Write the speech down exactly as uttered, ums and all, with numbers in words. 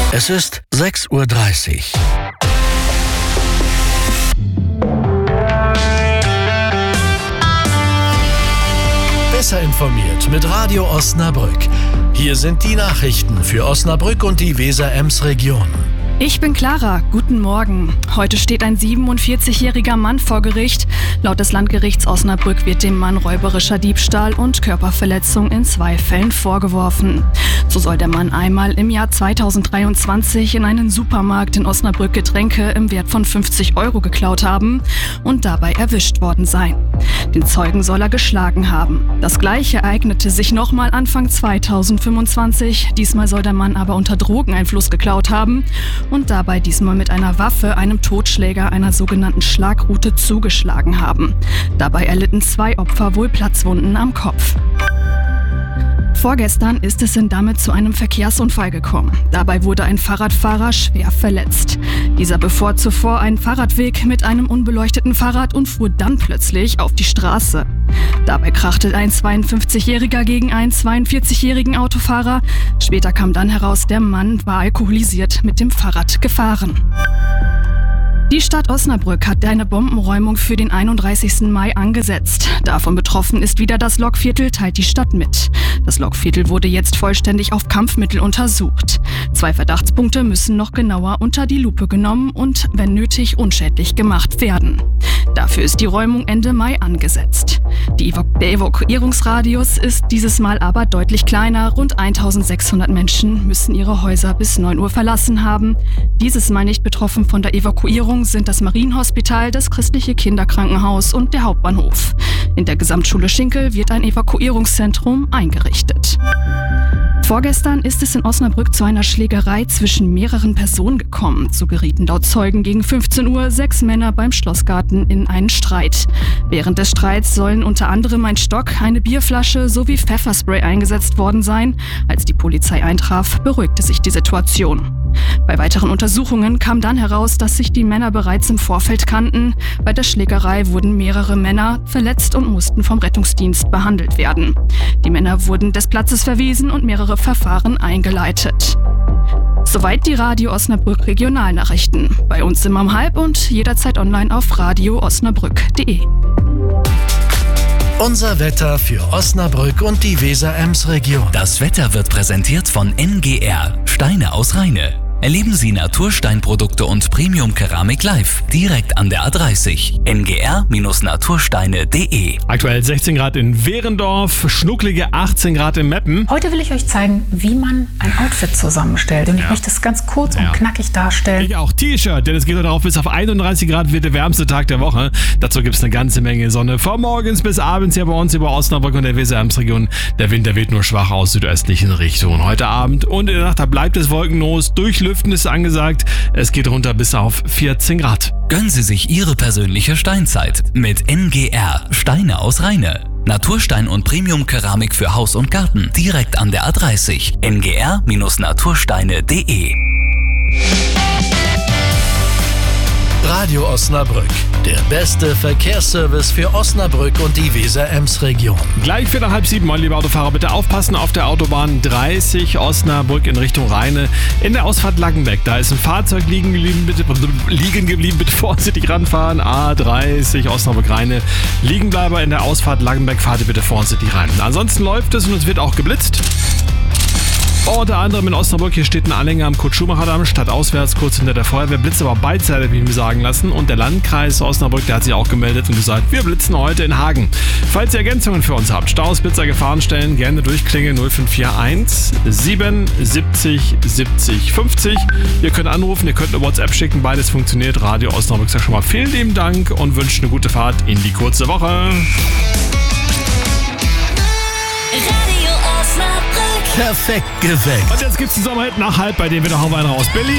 Es ist sechs Uhr dreißig. Besser informiert mit Radio Osnabrück. Hier sind die Nachrichten für Osnabrück und die Weser-Ems-Region. Ich bin Clara, guten Morgen. Heute steht ein siebenundvierzigjähriger Mann vor Gericht. Laut des Landgerichts Osnabrück wird dem Mann räuberischer Diebstahl und Körperverletzung in zwei Fällen vorgeworfen. So soll der Mann einmal im Jahr zweitausenddreiundzwanzig in einen Supermarkt in Osnabrück Getränke im Wert von fünfzig Euro geklaut haben und dabei erwischt worden sein. Den Zeugen soll er geschlagen haben. Das Gleiche ereignete sich nochmal Anfang zweitausendfünfundzwanzig. Diesmal soll der Mann aber unter Drogeneinfluss geklaut haben und dabei diesmal mit einer Waffe einem Totschläger einer sogenannten Schlagrute zugeschlagen haben. Dabei erlitten zwei Opfer wohl Platzwunden am Kopf. Vorgestern ist es in Damme zu einem Verkehrsunfall gekommen. Dabei wurde ein Fahrradfahrer schwer verletzt. Dieser befuhr zuvor einen Fahrradweg mit einem unbeleuchteten Fahrrad und fuhr dann plötzlich auf die Straße. Dabei krachte ein zweiundfünfzigjähriger gegen einen zweiundvierzigjährigen Autofahrer. Später kam dann heraus, der Mann war alkoholisiert mit dem Fahrrad gefahren. Die Stadt Osnabrück hat eine Bombenräumung für den einunddreißigsten Mai angesetzt. Davon betroffen ist wieder das Lokviertel, teilt die Stadt mit. Das Lokviertel wurde jetzt vollständig auf Kampfmittel untersucht. Zwei Verdachtspunkte müssen noch genauer unter die Lupe genommen und, wenn nötig, unschädlich gemacht werden. Dafür ist die Räumung Ende Mai angesetzt. Die Evaku- der Evakuierungsradius ist dieses Mal aber deutlich kleiner. Rund eintausendsechshundert Menschen müssen ihre Häuser bis neun Uhr verlassen haben. Dieses Mal nicht betroffen von der Evakuierung sind das Marienhospital, das christliche Kinderkrankenhaus und der Hauptbahnhof. In der Gesamtschule Schinkel wird ein Evakuierungszentrum eingerichtet. Vorgestern ist es in Osnabrück zu einer Schlägerei zwischen mehreren Personen gekommen. So gerieten laut Zeugen gegen fünfzehn Uhr sechs Männer beim Schlossgarten in einen Streit. Während des Streits sollen unter anderem ein Stock, eine Bierflasche sowie Pfefferspray eingesetzt worden sein. Als die Polizei eintraf, beruhigte sich die Situation. Bei weiteren Untersuchungen kam dann heraus, dass sich die Männer bereits im Vorfeld kannten. Bei der Schlägerei wurden mehrere Männer verletzt und mussten vom Rettungsdienst behandelt werden. Die Männer wurden des Platzes verwiesen und mehrere Verfahren eingeleitet. Soweit die Radio Osnabrück Regionalnachrichten. Bei uns immer um halb und jederzeit online auf radio osnabrück punkt de. Unser Wetter für Osnabrück und die Weser-Ems-Region. Das Wetter wird präsentiert von N G R, Steine aus Rheine. Erleben Sie Natursteinprodukte und Premium-Keramik live, direkt an der A dreißig. N G R Natursteine punkt de. Aktuell sechzehn Grad in Wehrendorf, schnucklige achtzehn Grad in Meppen. Heute will ich euch zeigen, wie man ein Outfit zusammenstellt. Und ich Ja. möchte es ganz kurz Ja. und knackig darstellen. Ich auch T-Shirt, denn es geht heute auf bis auf einunddreißig Grad, wird der wärmste Tag der Woche. Dazu gibt es eine ganze Menge Sonne. Von morgens bis abends hier bei uns über Osnabrück und der Weser-Ems-Region. Der Wind, der weht nur schwach aus südöstlichen Richtungen. Heute Abend und in der Nacht, da bleibt es wolkenlos. Durchlüften ist angesagt. Es geht runter bis auf vierzehn Grad. Gönnen Sie sich Ihre persönliche Steinzeit mit N G R, Steine aus Rheine. Naturstein und Premium-Keramik für Haus und Garten, direkt an der A dreißig. N G R Natursteine punkt de. Radio Osnabrück, der beste Verkehrsservice für Osnabrück und die Weser-Ems-Region. Gleich für nach halb sieben, mein lieber Autofahrer, bitte aufpassen auf der Autobahn dreißig Osnabrück in Richtung Rheine. In der Ausfahrt Langenbeck, da ist ein Fahrzeug liegen geblieben, bitte, liegen geblieben, bitte vorsichtig ranfahren. A dreißig Osnabrück-Rheine, Liegenbleiber in der Ausfahrt Langenbeck, fahrt ihr bitte vorsichtig rein. Ansonsten läuft es und es wird auch geblitzt. Unter anderem in Osnabrück, hier steht ein Anhänger am Kurt-Schumacher-Damm, stadtauswärts, kurz hinter der Feuerwehr. Blitzt aber beidseitig, habe ich mir sagen lassen. Und der Landkreis Osnabrück, der hat sich auch gemeldet und gesagt, wir blitzen heute in Hagen. Falls ihr Ergänzungen für uns habt, Staus, Blitzer, Gefahrenstellen, gerne durchklingeln null fünf vier eins sieben siebzig siebzig fünfzig. Ihr könnt anrufen, ihr könnt eine WhatsApp schicken, beides funktioniert. Radio Osnabrück sagt schon mal vielen lieben Dank und wünscht eine gute Fahrt in die kurze Woche. Perfekt geweckt. Und jetzt gibt's einen Sommerhit nach halb, bei dem wir noch einen raus. Billy